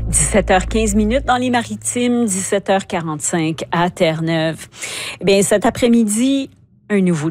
17h15 dans les Maritimes, 17h45 à Terre-Neuve. Eh bien, cet après-midi, un nouveau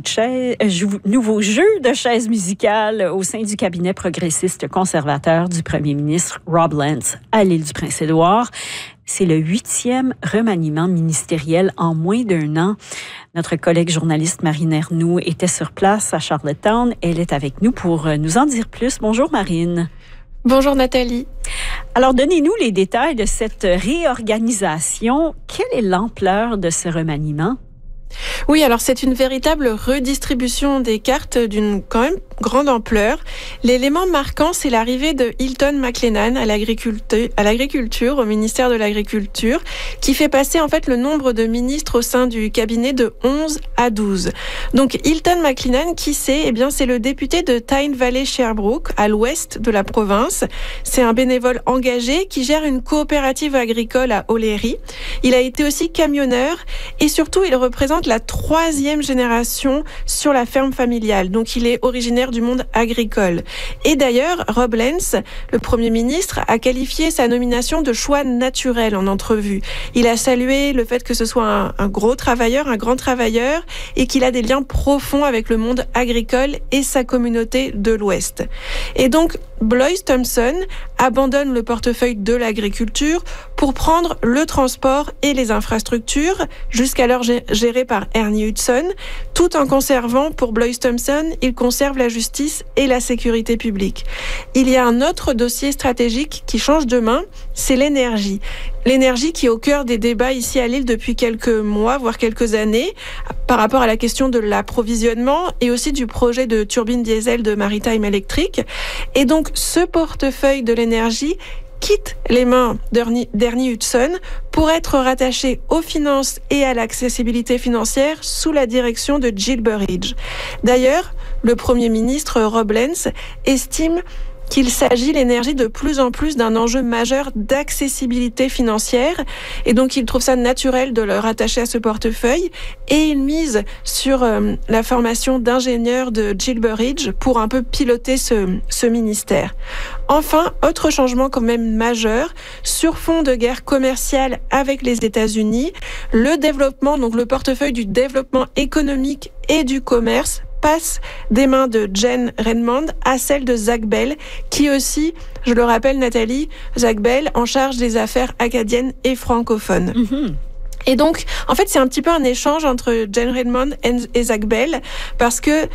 jeu de chaises musicales au sein du cabinet progressiste conservateur du premier ministre Rob Lance à l'île du Prince-Édouard. C'est le 8e remaniement ministériel en moins d'1 an. Notre collègue journaliste Marine Ernoult était sur place à Charlottetown. Elle est avec nous pour nous en dire plus. Bonjour Marine. Bonjour Nathalie. Alors, donnez-nous les détails de cette réorganisation. Quelle est l'ampleur de ce remaniement? Oui, alors c'est une véritable redistribution des cartes d'une quand même grande ampleur. L'élément marquant, c'est l'arrivée de Hilton McLennan à l'agriculture, au ministère de l'Agriculture, qui fait passer en fait le nombre de ministres au sein du cabinet de 11 à 12. Donc Hilton McLennan, qui c'est? Eh bien, c'est le député de Tyne Valley Sherbrooke, à l'ouest de la province. C'est un bénévole engagé qui gère une coopérative agricole à O'Leary. Il a été aussi camionneur et surtout, il représente la 3e génération sur la ferme familiale. Donc, il est originaire du monde agricole. Et d'ailleurs, Rob Lance, le Premier ministre, a qualifié sa nomination de choix naturel en entrevue. Il a salué le fait que ce soit un gros travailleur, un grand travailleur, et qu'il a des liens profonds avec le monde agricole et sa communauté de l'Ouest. Et donc, Blois Thompson abandonne le portefeuille de l'agriculture pour prendre le transport et les infrastructures, jusqu'alors gérées par Ernie Hudson, tout en conservant, pour Blois Thompson, il conserve la justice et la sécurité publique. Il y a un autre dossier stratégique qui change de main, c'est l'énergie. L'énergie qui est au cœur des débats ici à l'île depuis quelques mois, voire quelques années, par rapport à la question de l'approvisionnement et aussi du projet de turbine diesel de Maritime Electric. Et donc, ce portefeuille de l'énergie quitte les mains d'Ernie Hudson pour être rattaché aux finances et à l'accessibilité financière sous la direction de Jill Burridge. D'ailleurs, le Premier ministre Rob Lance estime qu'il s'agit l'énergie de plus en plus d'un enjeu majeur d'accessibilité financière et donc il trouve ça naturel de le rattacher à ce portefeuille et il mise sur la formation d'ingénieurs de Jill Burridge pour un peu piloter ce ministère. Enfin, autre changement quand même majeur, sur fond de guerre commerciale avec les États-Unis, le développement, donc le portefeuille du développement économique et du commerce passe des mains de Jen Redmond à celle de Zach Bell, qui aussi, je le rappelle Nathalie, Zach Bell en charge des affaires acadiennes et francophones. Mm-hmm. Et donc, en fait, c'est un petit peu un échange entre Jen Redmond et Zach Bell, parce que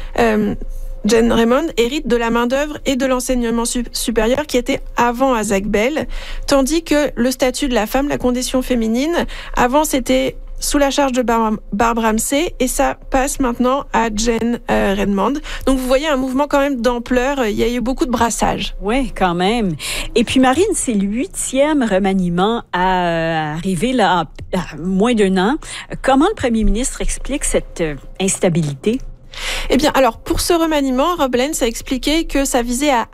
Jen Redmond hérite de la main-d'œuvre et de l'enseignement supérieur qui était avant à Zach Bell, tandis que le statut de la femme, la condition féminine, avant c'était sous la charge de Barb Ramsey, et ça passe maintenant à Jen Redmond. Donc vous voyez un mouvement quand même d'ampleur, il y a eu beaucoup de brassage. Oui, quand même. Et puis Marine, c'est le 8e remaniement à arriver là à moins d'1 an. Comment le premier ministre explique cette instabilité? Eh bien, alors, pour ce remaniement, Rob Lance a expliqué que ça visait à